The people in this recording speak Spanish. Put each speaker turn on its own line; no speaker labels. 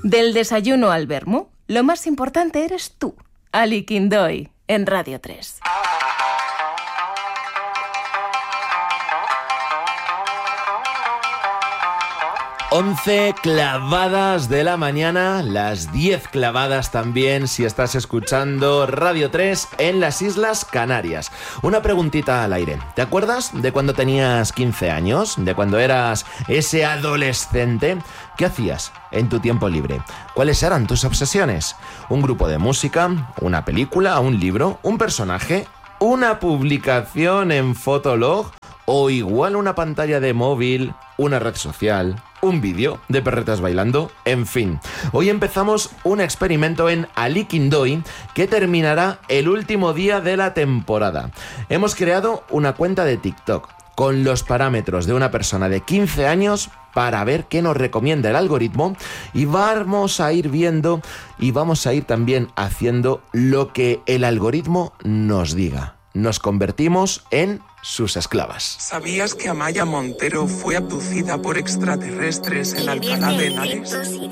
Del desayuno al vermú, lo más importante eres tú. Ali Quindoy, en Radio 3.
Once clavadas de la mañana, las 10 clavadas también si estás escuchando Radio 3 en las Islas Canarias. Una preguntita al aire. ¿Te acuerdas de cuando tenías 15 años? ¿De cuando eras ese adolescente? ¿Qué hacías en tu tiempo libre? ¿Cuáles eran tus obsesiones? ¿Un grupo de música? ¿Una película? ¿Un libro? ¿Un personaje? ¿Una publicación en Fotolog? ¿O igual una pantalla de móvil? ¿Una red social? ¿Un vídeo de perretas bailando? En fin, hoy empezamos un experimento en Ali Quindoy que terminará el último día de la temporada. Hemos creado una cuenta de TikTok con los parámetros de una persona de 15 años para ver qué nos recomienda el algoritmo, y vamos a ir viendo y vamos a ir también haciendo lo que el algoritmo nos diga. Nos convertimos en sus esclavas.
¿Sabías que Amaya Montero fue abducida por extraterrestres en Alcalá de Henares?